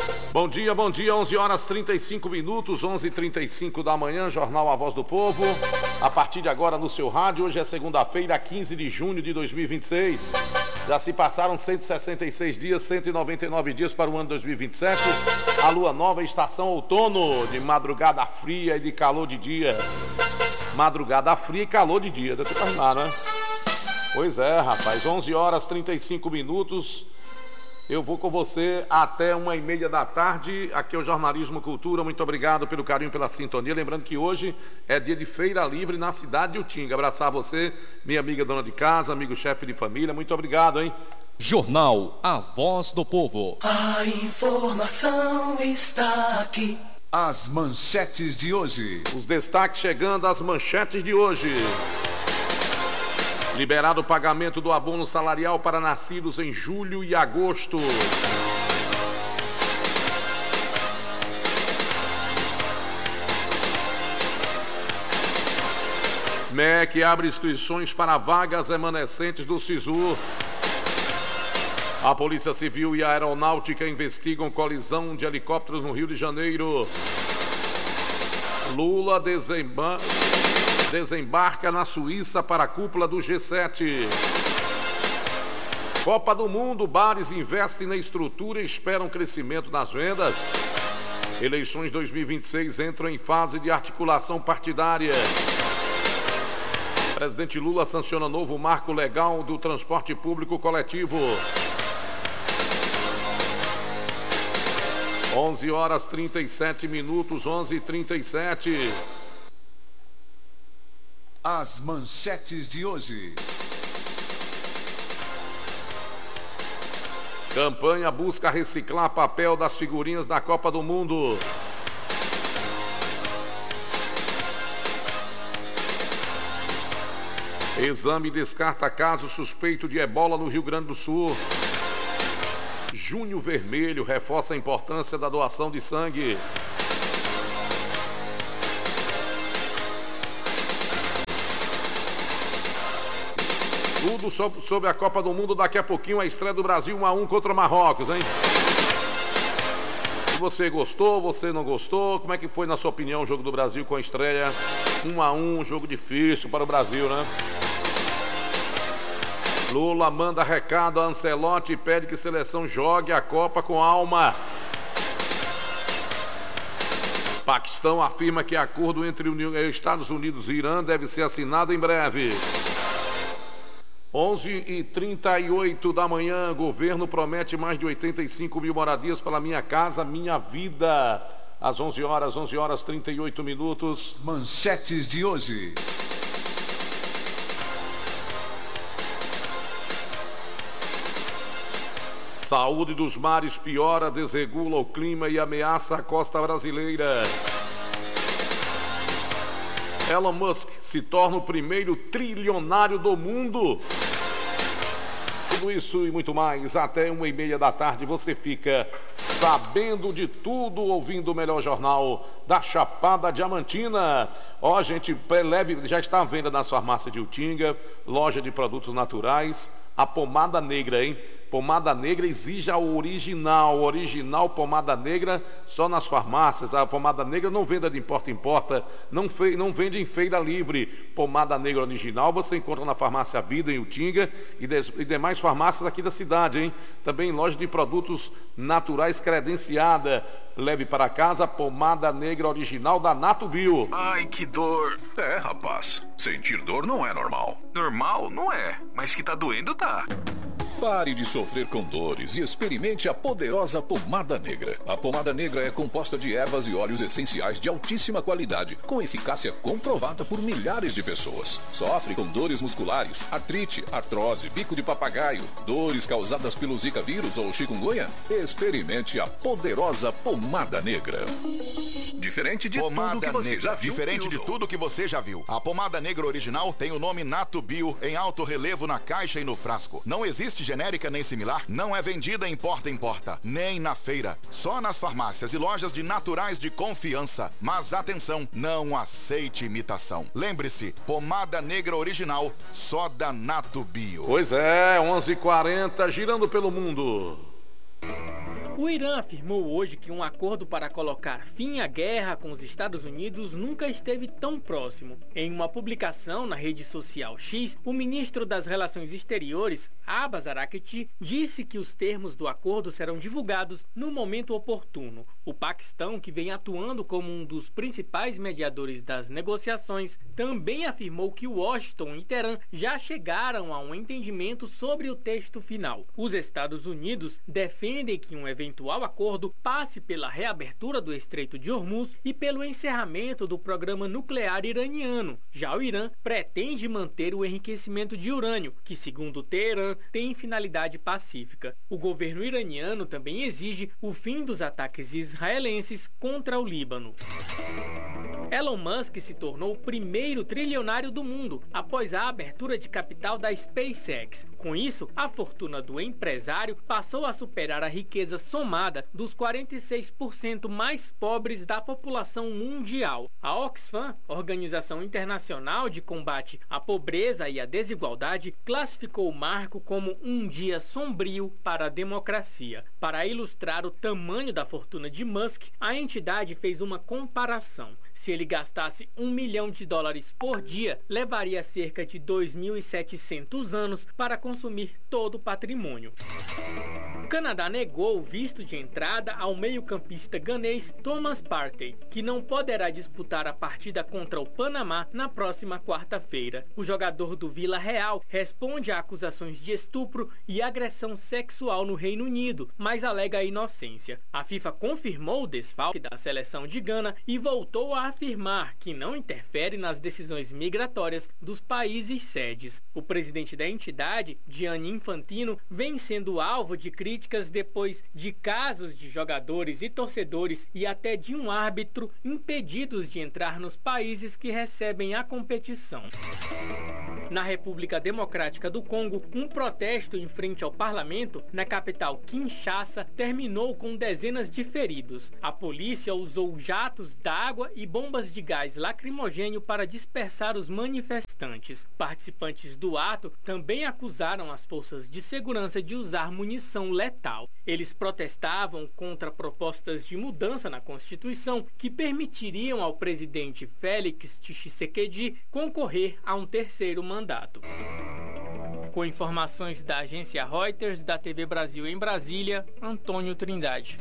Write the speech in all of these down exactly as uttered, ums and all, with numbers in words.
Bom dia, bom dia, onze horas trinta e cinco minutos, onze e trinta e cinco da manhã, Jornal A Voz do Povo. A partir de agora no seu rádio, hoje é segunda-feira, quinze de junho de dois mil e vinte e seis. Já se passaram cento e sessenta e seis dias, cento e noventa e nove dias para o ano dois mil e vinte e sete. A lua nova, estação outono, de madrugada fria e de calor de dia. Madrugada fria e calor de dia, deve ter que arrumar, né? Pois é, rapaz, onze horas trinta e cinco minutos. Eu vou com você até uma e meia da tarde. Aqui é o Jornalismo Cultura. Muito obrigado pelo carinho, pela sintonia. Lembrando que hoje é dia de feira livre na cidade de Utinga. Abraçar você, minha amiga dona de casa, amigo chefe de família. Muito obrigado, hein? Jornal A Voz do Povo. A informação está aqui. As manchetes de hoje. Os destaques chegando às manchetes de hoje. Liberado o pagamento do abono salarial para nascidos em julho e agosto. M E C abre inscrições para vagas remanescentes do SISU. A Polícia Civil e a Aeronáutica investigam colisão de helicópteros no Rio de Janeiro. Lula desembarca. Desembarca na Suíça para a cúpula do G sete. Copa do Mundo, bares investem na estrutura e esperam crescimento nas vendas. Eleições dois mil e vinte e seis entram em fase de articulação partidária. Presidente Lula sanciona novo marco legal do transporte público coletivo. onze horas trinta e sete minutos, onze e trinta e sete. As manchetes de hoje. Campanha busca reciclar papel das figurinhas da Copa do Mundo. Exame descarta caso suspeito de ebola no Rio Grande do Sul. Junho Vermelho reforça a importância da doação de sangue. Tudo sobre a Copa do Mundo, daqui a pouquinho a estreia do Brasil um a um contra Marrocos, hein? Se você gostou, você não gostou, como é que foi na sua opinião o jogo do Brasil com a estreia um a um, um jogo difícil para o Brasil, né? Lula manda recado a Ancelotti e pede que a seleção jogue a Copa com alma. Paquistão afirma que acordo entre Estados Unidos e Irã deve ser assinado em breve. onze e trinta e oito da manhã, governo promete mais de oitenta e cinco mil moradias para Minha Casa, Minha Vida. Às onze horas, onze horas trinta e oito minutos. Manchetes de hoje. Saúde dos mares piora, desregula o clima e ameaça a costa brasileira. Elon Musk se torna o primeiro trilionário do mundo. Tudo isso e muito mais, até uma e meia da tarde você fica sabendo de tudo, ouvindo o melhor jornal da Chapada Diamantina. Ó, gente, leve, já está à venda nas farmácias de Utinga, loja de produtos naturais, a pomada negra, hein? Pomada negra exige a original, original pomada negra só nas farmácias. A pomada negra não vende de importa em importa, não, fe, não vende em feira livre. Pomada negra original você encontra na farmácia Vida em Utinga e, des, e demais farmácias aqui da cidade, hein? Também loja de produtos naturais credenciada. Leve para casa a pomada negra original da Nato Bio. Ai, que dor. É, rapaz, sentir dor não é normal. Normal não é, mas que tá doendo tá. Pare de sofrer com dores e experimente a poderosa pomada negra. A pomada negra é composta de ervas e óleos essenciais de altíssima qualidade, com eficácia comprovada por milhares de pessoas. Sofre com dores musculares, artrite, artrose, bico de papagaio, dores causadas pelo Zika vírus ou chikungunya? Experimente a poderosa pomada negra. Diferente de pomada tudo que você negra. já viu. Diferente de tudo que você já viu. A pomada negra original tem o nome Nato Bio em alto relevo na caixa e no frasco. Não existe genérica nem similar, não é vendida em porta em porta, nem na feira. Só nas farmácias e lojas de naturais de confiança. Mas atenção, não aceite imitação. Lembre-se, pomada negra original, só da Nato Bio. Pois é, onze e quarenta, girando pelo mundo. O Irã afirmou hoje que um acordo para colocar fim à guerra com os Estados Unidos nunca esteve tão próximo. Em uma publicação na rede social X, o ministro das Relações Exteriores, Abbas Araghchi, disse que os termos do acordo serão divulgados no momento oportuno. O Paquistão, que vem atuando como um dos principais mediadores das negociações, também afirmou que Washington e Teherã já chegaram a um entendimento sobre o texto final. Os Estados Unidos defendem que um eventual acordo passe pela reabertura do Estreito de Hormuz e pelo encerramento do programa nuclear iraniano. Já o Irã pretende manter o enriquecimento de urânio, que, segundo Teherã, tem finalidade pacífica. O governo iraniano também exige o fim dos ataques israelenses contra o Líbano. Elon Musk se tornou o primeiro trilionário do mundo após a abertura de capital da SpaceX. Com isso, a fortuna do empresário passou a superar a riqueza somada dos quarenta e seis por cento mais pobres da população mundial. A Oxfam, Organização Internacional de Combate à Pobreza e à Desigualdade, classificou o marco como um dia sombrio para a democracia. Para ilustrar o tamanho da fortuna de Musk, a entidade fez uma comparação. Se ele gastasse um milhão de dólares por dia, levaria cerca de dois mil e setecentos anos para consumir todo o patrimônio. O Canadá negou o visto de entrada ao meio-campista ganês Thomas Partey, que não poderá disputar a partida contra o Panamá na próxima quarta-feira. O jogador do Vila Real responde a acusações de estupro e agressão sexual no Reino Unido, mas alega a inocência. A FIFA confirmou o desfalque da seleção de Gana e voltou a afirmar que não interfere nas decisões migratórias dos países sedes. O presidente da entidade, Gianni Infantino, vem sendo alvo de críticas depois de casos de jogadores e torcedores e até de um árbitro impedidos de entrar nos países que recebem a competição. Na República Democrática do Congo, um protesto em frente ao parlamento, na capital Kinshasa, terminou com dezenas de feridos. A polícia usou jatos d'água e bombas de gás lacrimogêneo para dispersar os manifestantes. Participantes do ato também acusaram as forças de segurança de usar munição letal. Eles protestavam contra propostas de mudança na Constituição que permitiriam ao presidente Félix Tshisekedi concorrer a um terceiro mandato. Com informações da agência Reuters, da T V Brasil em Brasília, Antônio Trindade.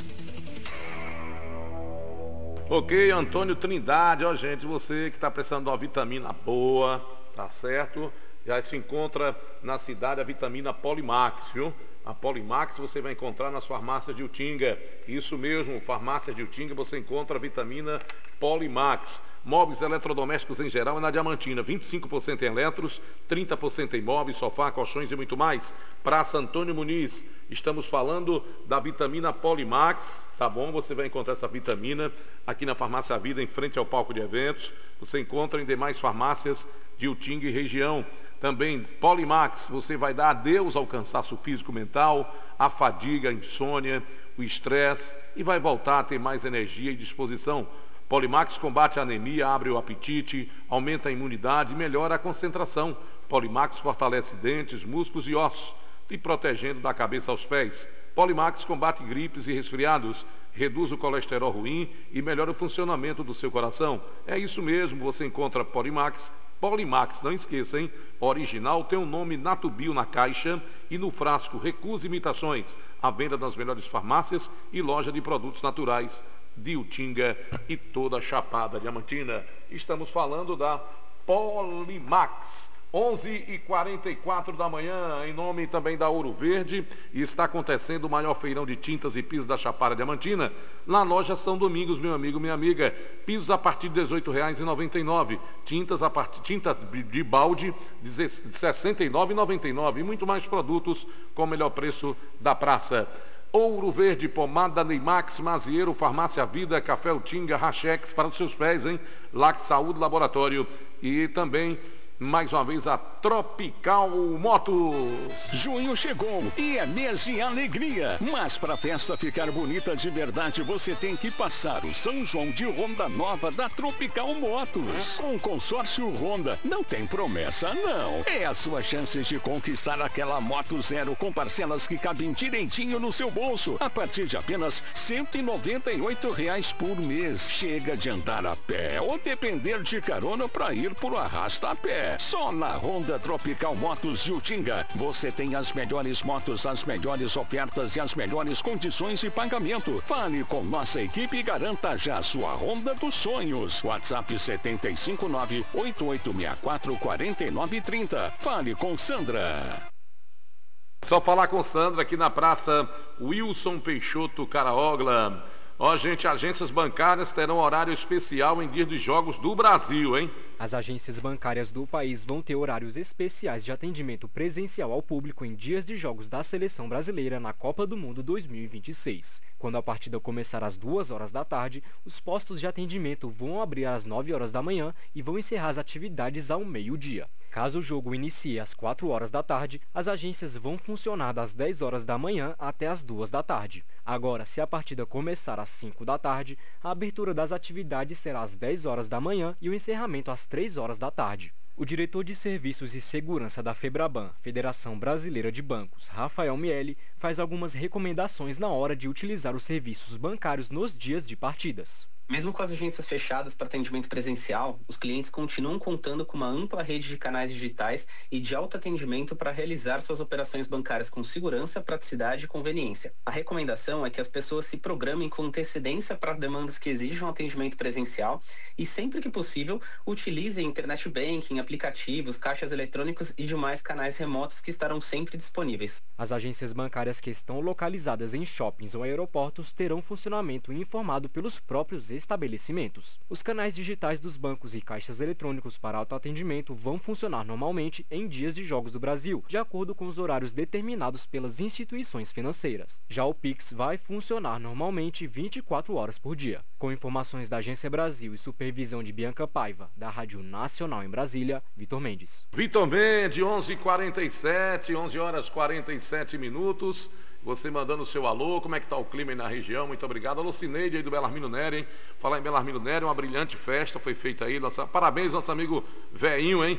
Ok, Antônio Trindade, ó gente, você que está precisando de uma vitamina boa, tá certo? Já se encontra na cidade a vitamina Polimax, viu? A Polimax você vai encontrar nas farmácias de Utinga. Isso mesmo, farmácias de Utinga você encontra a vitamina Polimax. Móveis eletrodomésticos em geral é na Diamantina, vinte e cinco por cento em eletros, trinta por cento em móveis, sofá, colchões e muito mais. Praça Antônio Muniz, estamos falando da vitamina Polimax, tá bom? Você vai encontrar essa vitamina aqui na Farmácia Vida, em frente ao palco de eventos. Você encontra em demais farmácias de Utinga e região. Também Polimax, você vai dar adeus ao cansaço físico e mental, a fadiga, a insônia, o estresse e vai voltar a ter mais energia e disposição. Polimax combate a anemia, abre o apetite, aumenta a imunidade e melhora a concentração. Polimax fortalece dentes, músculos e ossos, te protegendo da cabeça aos pés. Polimax combate gripes e resfriados, reduz o colesterol ruim e melhora o funcionamento do seu coração. É isso mesmo, você encontra Polimax. Polimax, não esqueça, hein? Original tem o nome Natubio na caixa e no frasco. Recusa imitações. À venda nas melhores farmácias e loja de produtos naturais de Utinga e toda a Chapada Diamantina. Estamos falando da Polimax. onze e quarenta e quatro da manhã, em nome também da Ouro Verde, e está acontecendo o maior feirão de tintas e pisos da Chapada Diamantina, na loja São Domingos, meu amigo, minha amiga. Pisos a partir de dezoito reais e noventa e nove centavos, tintas a partir tinta de balde de sessenta e nove reais e noventa e nove centavos e muito mais produtos com o melhor preço da praça. Ouro Verde, pomada Neymax, Mazieiro, Farmácia Vida, Café Utinga, Rachex para os seus pés, hein? Lac Saúde Laboratório e também mais uma vez a Tropical Motos. Junho chegou e é mês de alegria. Mas para a festa ficar bonita de verdade, você tem que passar o São João de Honda nova da Tropical Motos. Com o consórcio Honda, não tem promessa não. É a sua chance de conquistar aquela moto zero com parcelas que cabem direitinho no seu bolso. A partir de apenas cento e noventa e oito reais por mês. Chega de andar a pé ou depender de carona para ir por arrasta-pé. Só na Honda Tropical Motos de Utinga você tem as melhores motos, as melhores ofertas e as melhores condições de pagamento. Fale com nossa equipe e garanta já a sua Honda dos sonhos. WhatsApp sete cinco nove, oito oito seis quatro, quatro nove três zero. Fale com Sandra. Só falar com Sandra aqui na Praça Wilson Peixoto Caraogla. Ó, gente, agências bancárias terão horário especial em dia de jogos do Brasil, hein? As agências bancárias do país vão ter horários especiais de atendimento presencial ao público em dias de jogos da Seleção Brasileira na Copa do Mundo dois mil e vinte e seis. Quando a partida começar às duas horas da tarde, os postos de atendimento vão abrir às nove horas da manhã e vão encerrar as atividades ao meio-dia. Caso o jogo inicie às quatro horas da tarde, as agências vão funcionar das dez horas da manhã até as duas da tarde. Agora, se a partida começar às cinco da tarde, a abertura das atividades será às dez horas da manhã e o encerramento às três horas da tarde. O diretor de Serviços e Segurança da FEBRABAN, Federação Brasileira de Bancos, Rafael Miele, faz algumas recomendações na hora de utilizar os serviços bancários nos dias de partidas. Mesmo com as agências fechadas para atendimento presencial, os clientes continuam contando com uma ampla rede de canais digitais e de autoatendimento para realizar suas operações bancárias com segurança, praticidade e conveniência. A recomendação é que as pessoas se programem com antecedência para demandas que exijam atendimento presencial e, sempre que possível, utilizem internet banking, aplicativos, caixas eletrônicos e demais canais remotos que estarão sempre disponíveis. As agências bancárias que estão localizadas em shoppings ou aeroportos terão funcionamento informado pelos próprios estabelecimentos. Os canais digitais dos bancos e caixas eletrônicos para autoatendimento vão funcionar normalmente em dias de jogos do Brasil, de acordo com os horários determinados pelas instituições financeiras. Já o Pix vai funcionar normalmente vinte e quatro horas por dia. Com informações da Agência Brasil e supervisão de Bianca Paiva, da Rádio Nacional em Brasília, Vitor Mendes. Vitor Mendes, onze e quarenta e sete, onze horas e quarenta e sete minutos. Você mandando o seu alô, como é que está o clima aí na região? Muito obrigado. Alô, Cineide aí do Belarmino Nery, hein? Falar em Belarmino Nery, uma brilhante festa foi feita aí. Nossa... Parabéns, nosso amigo Veinho, hein?